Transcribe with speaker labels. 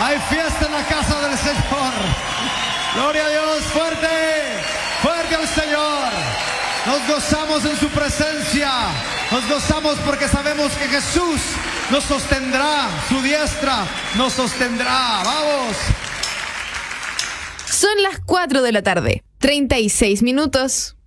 Speaker 1: Hay fiesta en la casa del Señor. Gloria a Dios, fuerte, fuerte al Señor. Nos gozamos en su presencia. Nos gozamos porque sabemos que Jesús nos sostendrá. Su diestra nos sostendrá. Vamos.
Speaker 2: Son las 4 de la tarde, 36 minutos.